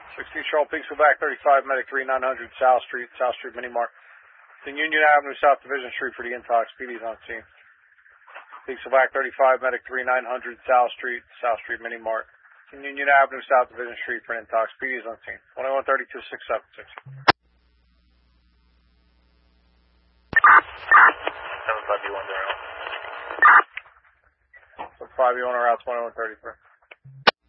16 Charles Peaksville back 35, medic 3900 South Street Mini Mart. In Union Avenue, South Division Street for the intox. PD's on scene. Peaksville back 35, medic 3900 South Street Mini Mart. In Union Avenue, South Division Street for intox. PD's on scene. 2132-676. 75B1 So 5B1 route 2133.